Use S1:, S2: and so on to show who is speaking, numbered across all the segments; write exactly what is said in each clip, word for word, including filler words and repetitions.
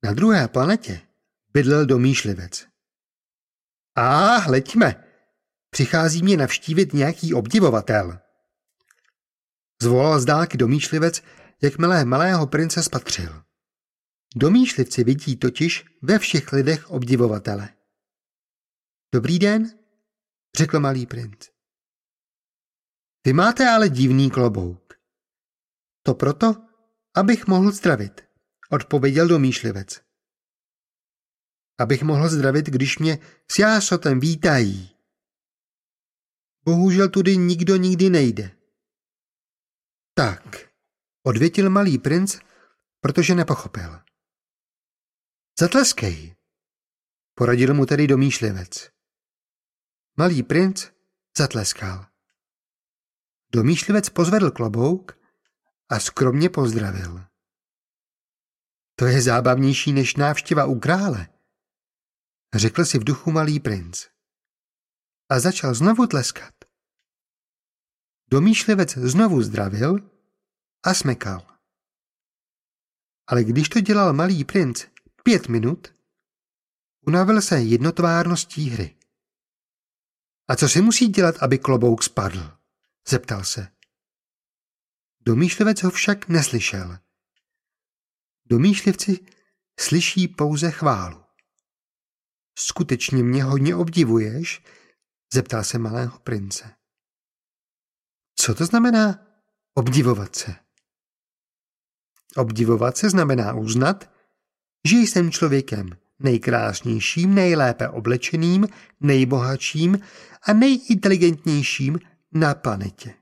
S1: Na druhé planetě bydlel domýšlivec. A hleďme, přichází mě navštívit nějaký obdivovatel. Zvolal z dálky domýšlivec, jakmile malého prince spatřil. Domýšlivci vidí totiž ve všech lidech obdivovatele. Dobrý den, řekl malý princ. Vy máte ale divný klobouk. To proto, abych mohl zdravit, odpověděl domýšlivec. Abych mohl zdravit, když mě s jásotem vítají. Bohužel tudy nikdo nikdy nejde. Tak, odvětil malý princ, protože nepochopil. Zatleskej, poradil mu tedy domýšlivec. Malý princ zatleskal. Domýšlivec pozvedl klobouk a skromně pozdravil. To je zábavnější než návštěva u krále, řekl si v duchu malý princ. A začal znovu tleskat. Domýšlivec znovu zdravil a smekal. Ale když to dělal malý princ pět minut, unavil se jednotvárností hry. A co si musí dělat, aby klobouk spadl? Zeptal se. Domýšlivec ho však neslyšel. Domýšlivci slyší pouze chválu. Skutečně mě hodně obdivuješ? Zeptal se malého prince. Co to znamená obdivovat se? Obdivovat se znamená uznat, že jsem člověkem nejkrásnějším, nejlépe oblečeným, nejbohatším a nejinteligentnějším na planetě.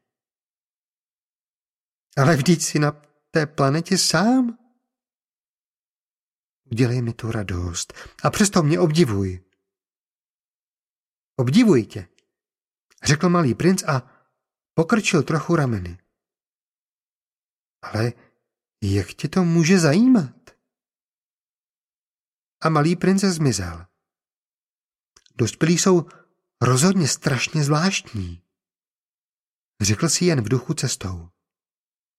S1: Ale vždyť jsi na té planetě sám. Udělej mi tu radost a přesto mě obdivuj. Obdivuji tě, řekl malý princ a pokrčil trochu rameny. Ale jak tě to může zajímat? A malý princ zmizel. Dospělí jsou rozhodně strašně zvláštní, řekl si jen v duchu cestou.